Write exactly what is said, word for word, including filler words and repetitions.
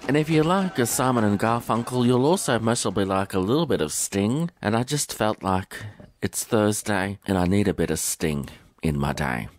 And if you like a Simon and Garfunkel, you'll also most probably like a little bit of Sting. And I just felt like it's Thursday and I need a bit of Sting in my day.